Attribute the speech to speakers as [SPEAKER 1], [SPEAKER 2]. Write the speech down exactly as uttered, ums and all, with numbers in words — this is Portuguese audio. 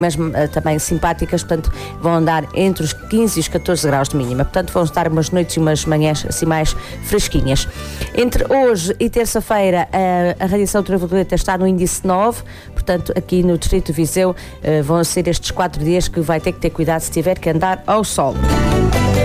[SPEAKER 1] mesmo uh, também simpáticas, portanto vão andar entre os quinze e os catorze graus de mínima, portanto vão estar umas noites e umas manhãs assim mais fresquinhas. Entre hoje e terça-feira uh, a radiação ultravioleta está no índice nove, portanto aqui no distrito de Viseu uh, vão ser estes quatro dias que vai ter que ter cuidado se tiver que andar ao sol.